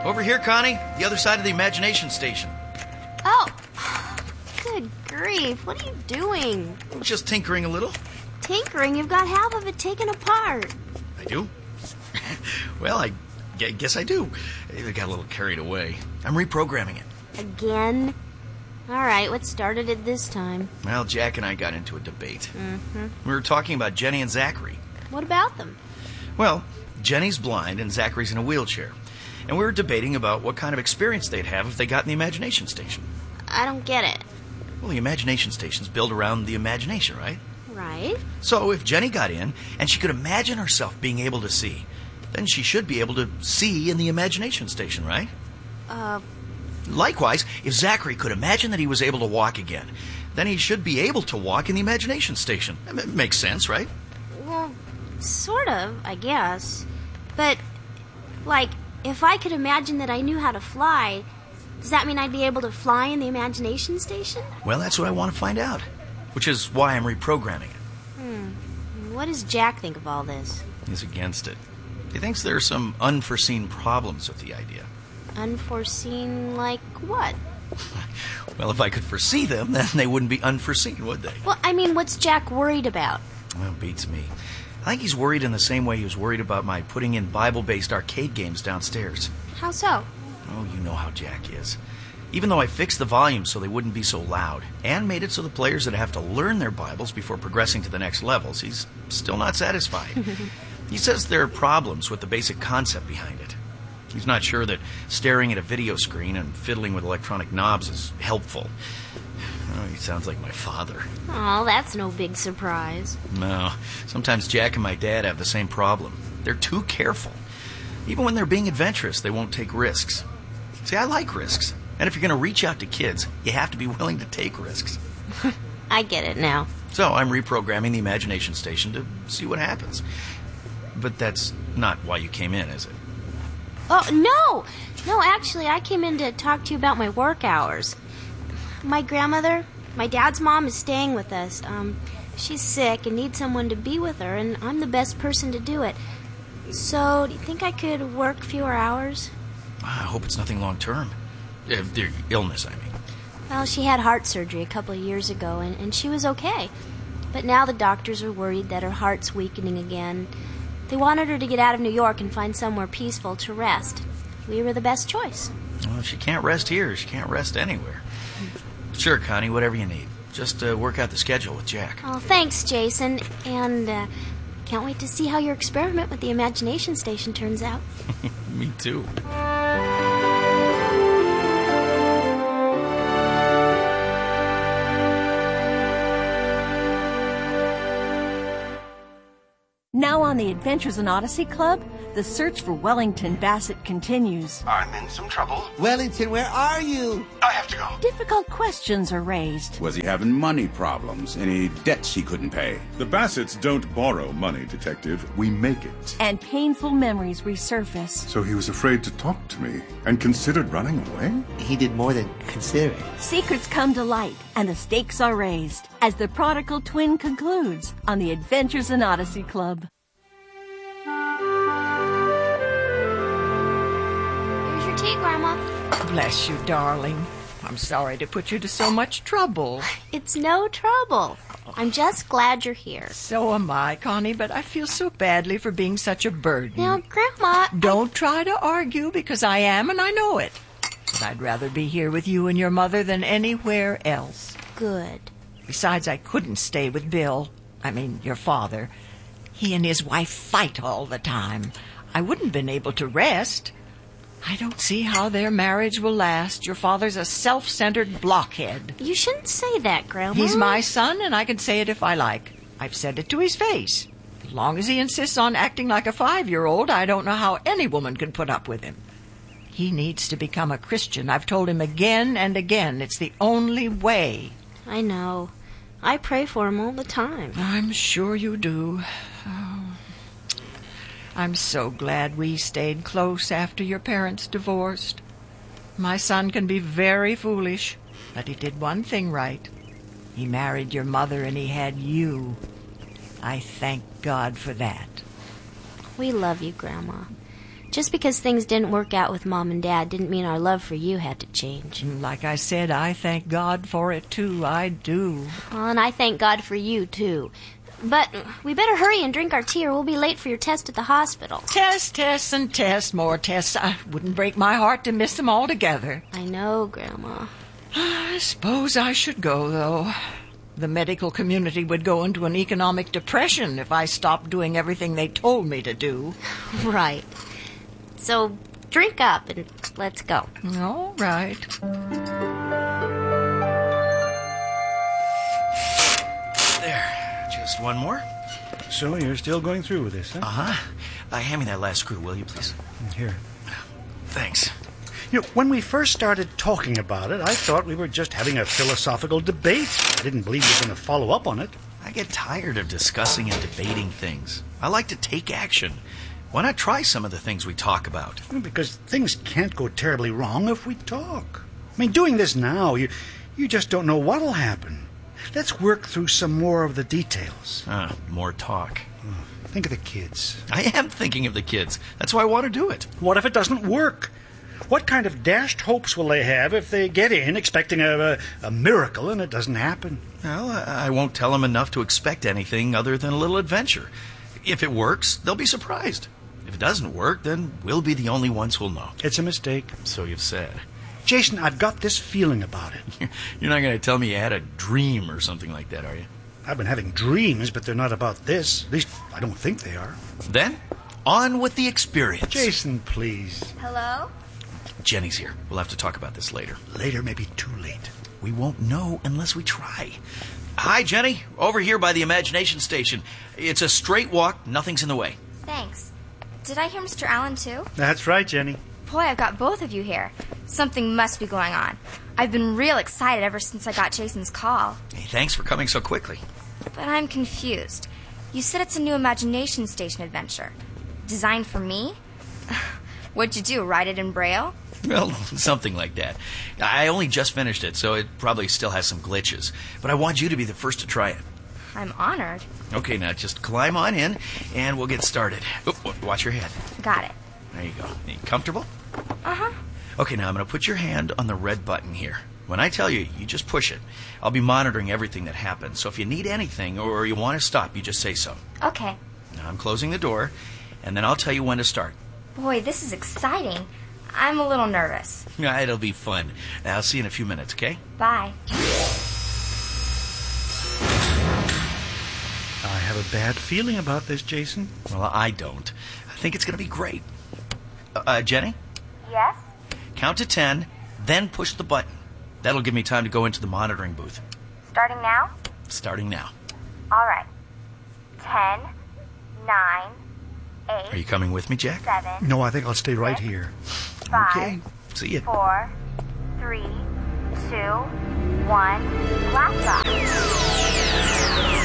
Over here, Connie. The other side of the imagination station. Oh, good grief. What are you doing? Just tinkering a little. Tinkering? You've got half of it taken apart. I do? Well, I guess I do. I got a little carried away. I'm reprogramming it. Again? All right, what started it this time? Well, Jack and I got into a debate. We were talking about Jenny and Zachary. What about them? Well, Jenny's blind and Zachary's in a wheelchair. And we were debating about what kind of experience they'd have if they got in the imagination station. I don't get it. Well, the imagination station's built around the imagination, right? Right. So if Jenny got in and she could imagine herself being able to see, then she should be able to see in the imagination station, right? Likewise, if Zachary could imagine that he was able to walk again, then he should be able to walk in the imagination station. It makes sense, right? Well, sort of, I guess. But, like, if I could imagine that I knew how to fly, does that mean I'd be able to fly in the imagination station? Well, that's what I want to find out, which is why I'm reprogramming it. What does Jack think of all this? He's against it. He thinks there are some unforeseen problems with the idea. Unforeseen like what? Well, if I could foresee them, then they wouldn't be unforeseen, would they? Well, I mean, what's Jack worried about? Well, beats me. I think he's worried in the same way he was worried about my putting in Bible-based arcade games downstairs. How so? Oh, you know how Jack is. Even though I fixed the volume so they wouldn't be so loud, and made it so the players would have to learn their Bibles before progressing to the next levels, he's still not satisfied. He says there are problems with the basic concept behind it. He's not sure that staring at a video screen and fiddling with electronic knobs is helpful. Oh, he sounds like my father. Oh, that's no big surprise. No, sometimes Jack and my dad have the same problem. They're too careful. Even when they're being adventurous, they won't take risks. See, I like risks. And if you're going to reach out to kids, you have to be willing to take risks. I get it now. So I'm reprogramming the imagination station to see what happens. But that's not why you came in, is it? Oh, no! No, actually, I came in to talk to you about my work hours. My grandmother, my dad's mom, is staying with us. She's sick and needs someone to be with her, and I'm the best person to do it. So, do you think I could work fewer hours? I hope it's nothing long-term. Their illness, I mean. Well, she had heart surgery a couple of years ago, and she was okay. But now the doctors are worried that her heart's weakening again. They wanted her to get out of New York and find somewhere peaceful to rest. We were the best choice. Well, if she can't rest here, she can't rest anywhere. Sure, Connie, whatever you need. Just work out the schedule with Jack. Oh, thanks, Jason. And can't wait to see how your experiment with the imagination station turns out. Me too. Now on the Adventures in Odyssey Club, the search for Wellington Bassett continues. I'm in some trouble. Wellington, where are you? I have to go. Difficult questions are raised. Was he having money problems? Any debts he couldn't pay? The Bassets don't borrow money, Detective. We make it. And painful memories resurface. So he was afraid to talk to me and considered running away? He did more than consider it. Secrets come to light and the stakes are raised as the prodigal twin concludes on the Adventures in Odyssey Club. Here's your tea, Grandma. Bless you, darling. I'm sorry to put you to so much trouble. It's no trouble. I'm just glad you're here. So am I, Connie, but I feel so badly for being such a burden. Now, Grandma... Don't try to argue, because I am and I know it. But I'd rather be here with you and your mother than anywhere else. Good. Besides, I couldn't stay with Bill. I mean, your father. He and his wife fight all the time. I wouldn't have been able to rest. I don't see how their marriage will last. Your father's a self-centered blockhead. You shouldn't say that, Grandma. He's my son, and I can say it if I like. I've said it to his face. As long as he insists on acting like a 5-year-old, I don't know how any woman can put up with him. He needs to become a Christian. I've told him again and again. It's the only way. I know. I pray for him all the time. I'm sure you do. Oh. I'm so glad we stayed close after your parents divorced. My son can be very foolish, but he did one thing right. He married your mother and he had you. I thank God for that. We love you, Grandma. Just because things didn't work out with Mom and Dad didn't mean our love for you had to change. Like I said, I thank God for it, too. I do. Well, and I thank God for you, too. But we better hurry and drink our tea or we'll be late for your test at the hospital. Tests, and tests, more tests. I wouldn't break my heart to miss them altogether. I know, Grandma. I suppose I should go, though. The medical community would go into an economic depression if I stopped doing everything they told me to do. Right. So drink up and let's go. All right. There. Just one more. So you're still going through with this, huh? Uh-huh. Hand me that last screw, will you, please? Here. Thanks. You know, when we first started talking about it, I thought we were just having a philosophical debate. I didn't believe you were going to follow up on it. I get tired of discussing and debating things. I like to take action. Why not try some of the things we talk about? Because things can't go terribly wrong if we talk. I mean, doing this now, you just don't know what'll happen. Let's work through some more of the details. More talk. Think of the kids. I am thinking of the kids. That's why I want to do it. What if it doesn't work? What kind of dashed hopes will they have if they get in expecting a miracle and it doesn't happen? Well, I won't tell them enough to expect anything other than a little adventure. If it works, they'll be surprised. If it doesn't work, then we'll be the only ones who'll know. It's a mistake. So you've said. Jason, I've got this feeling about it. You're not going to tell me you had a dream or something like that, are you? I've been having dreams, but they're not about this. At least, I don't think they are. Then, on with the experience. Jason, please. Hello? Jenny's here. We'll have to talk about this later. Later may be too late. We won't know unless we try. Hi, Jenny. Over here by the Imagination Station. It's a straight walk. Nothing's in the way. Thanks. Did I hear Mr. Allen, too? That's right, Jenny. Boy, I've got both of you here. Something must be going on. I've been real excited ever since I got Jason's call. Hey, thanks for coming so quickly. But I'm confused. You said it's a new Imagination Station adventure. Designed for me? What'd you do, write it in Braille? Well, something like that. I only just finished it, so it probably still has some glitches. But I want you to be the first to try it. I'm honored. Okay, now just climb on in, and we'll get started. Watch your head. Got it. There you go. Are you comfortable? Uh-huh. Okay, now I'm going to put your hand on the red button here. When I tell you, you just push it. I'll be monitoring everything that happens, so if you need anything or you want to stop, you just say so. Okay. Now I'm closing the door, and then I'll tell you when to start. Boy, this is exciting. I'm a little nervous. Yeah, it'll be fun. I'll see you in a few minutes, okay? Bye. I have a bad feeling about this, Jason. Well, I don't. I think it's going to be great. Jenny? Yes? Count to 10, then push the button. That'll give me time to go into the monitoring booth. Starting now? Starting now. All right. 10, 9, 8. Are you coming with me, Jack? 7. No, I think I'll stay right here. 5. Okay. See you. 4, 3, 2, 1. Blast off.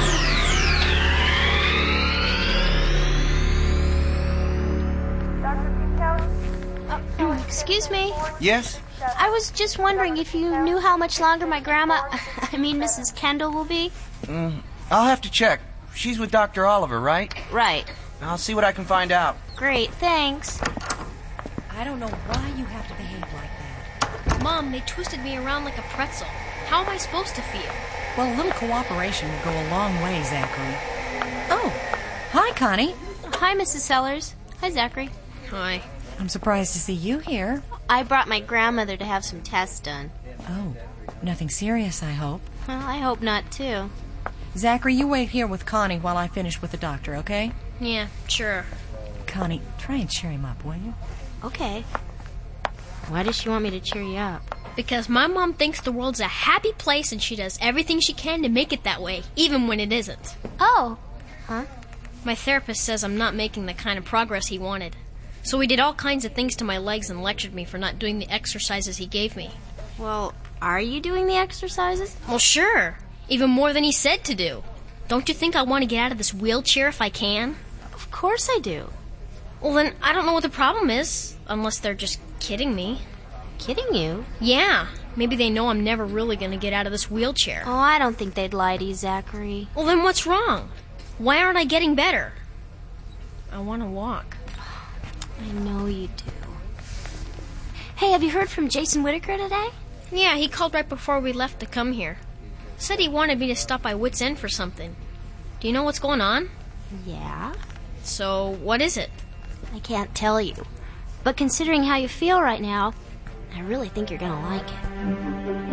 Excuse me? Yes? I was just wondering if you knew how much longer my grandma, Mrs. Kendall will be? I'll have to check. She's with Dr. Oliver, right? Right. I'll see what I can find out. Great, thanks. I don't know why you have to behave like that. Mom, they twisted me around like a pretzel. How am I supposed to feel? Well, a little cooperation would go a long way, Zachary. Oh, hi, Connie. Hi, Mrs. Sellers. Hi, Zachary. Hi. I'm surprised to see you here. I brought my grandmother to have some tests done. Oh, nothing serious, I hope. Well, I hope not, too. Zachary, you wait here with Connie while I finish with the doctor, okay? Yeah, sure. Connie, try and cheer him up, will you? Okay. Why does she want me to cheer you up? Because my mom thinks the world's a happy place and she does everything she can to make it that way, even when it isn't. Oh. Huh? My therapist says I'm not making the kind of progress he wanted. So he did all kinds of things to my legs and lectured me for not doing the exercises he gave me. Well, are you doing the exercises? Well, sure. Even more than he said to do. Don't you think I want to get out of this wheelchair if I can? Of course I do. Well, then I don't know what the problem is, unless they're just kidding me. Kidding you? Yeah. Maybe they know I'm never really going to get out of this wheelchair. Oh, I don't think they'd lie to you, Zachary. Well, then what's wrong? Why aren't I getting better? I want to walk. I know you do. Hey, have you heard from Jason Whitaker today? Yeah, he called right before we left to come here. Said he wanted me to stop by Wits End for something. Do you know what's going on? Yeah? So, what is it? I can't tell you. But considering how you feel right now, I really think you're gonna like it.